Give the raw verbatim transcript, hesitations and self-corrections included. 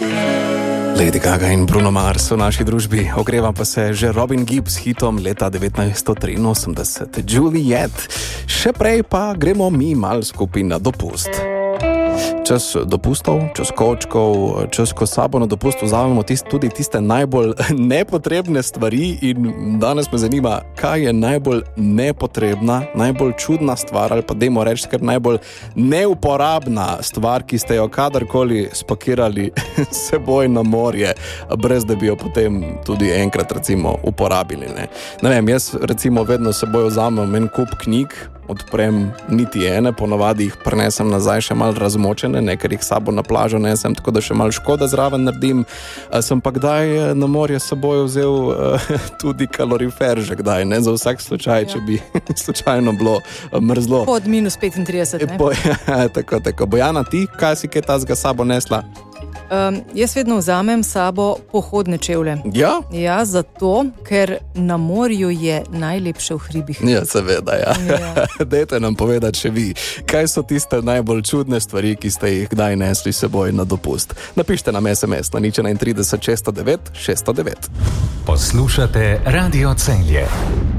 Lady Gaga in Bruno Mars v naši družbi. Ogreva pa se že Robin Gibb s hitom leta devetnajststo triinosemdeset, Juliet. Še prej pa gremo mi mal skupaj na dopust. Čas dopustov, čas kočkov, čas, ko sabo na dopust vzamemo tist, tudi tiste najbolj nepotrebne stvari in danes me zanima, kaj je najbolj nepotrebna, najbolj čudna stvar ali pa dajmo reči, ker najbolj neuporabna stvar, ki ste jo kadarkoli spakirali seboj na morje, brez da bi jo potem tudi enkrat recimo uporabili. Ne, ne vem, jaz recimo vedno seboj vzamem en kup knjig, odprem niti ene, ponovadi jih prinesem nazaj še malo razmočene, ne, ker jih sabo na plažo nesem, tako da še malo škoda zraven naredim. Sem pa kdaj na morje s seboj vzel uh, tudi kalorifer že kdaj, ne, za vsak slučaj, ja. Če bi slučajno bilo mrzlo. Pod minus petintrideset, ne? Po, ja, tako, tako. Bojana, ti, kaj si kaj tazga sabo nesla? Um, jaz vedno vzamem sabo pohodne čevlje. Ja? Ja, zato, ker na morju je najlepše v hribih. Ja, seveda, ja. ja. Dajte nam povedati še vi, kaj so tiste najbolj čudne stvari, ki ste jih kdaj nesli seboj na dopust. Napište nam es em es na nič trideset šeststo devet šeststo devet. Poslušate Radio Celje.